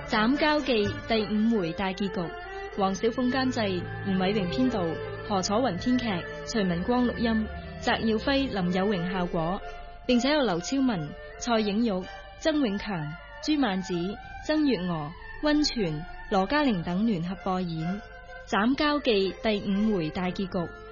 斬交記第5回大結局，黃小鳳監製，吳偉榮編導，何楚雲編劇，徐文光錄音，翟耀輝、林有榮效果，並且有劉超文、蔡影玉、曾永強、朱曼子、曾月娥、溫泉、羅嘉玲等聯合播演。斬交記第5回大結局。